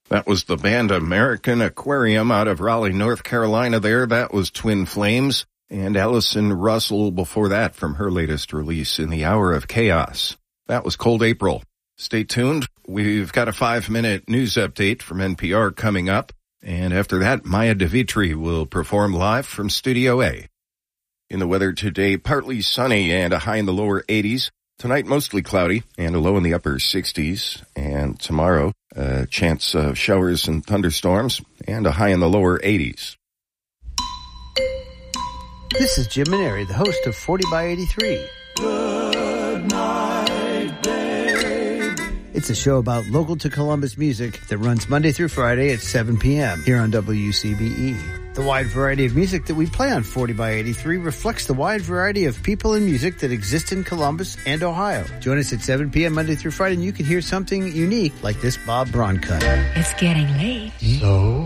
That was the band American Aquarium out of Raleigh, North Carolina there. That was Twin Flames. And Allison Russell before that from her latest release, In the Hour of Chaos. That was Cold April. Stay tuned. We've got a 5-minute news update from NPR coming up. And after that, Maya DeVitri will perform live from Studio A. In the weather today, partly sunny and a high in the lower 80s. Tonight, mostly cloudy and a low in the upper 60s. And tomorrow, a chance of showers and thunderstorms and a high in the lower 80s. This is Jim Maneri, the host of 40 by 83. Good night, babe. It's a show about local to Columbus music that runs Monday through Friday at 7 p.m. here on WCBE. The wide variety of music that we play on 40 by 83 reflects the wide variety of people and music that exist in Columbus and Ohio. Join us at 7 p.m. Monday through Friday and you can hear something unique like this Bob Braun cut. It's getting late. So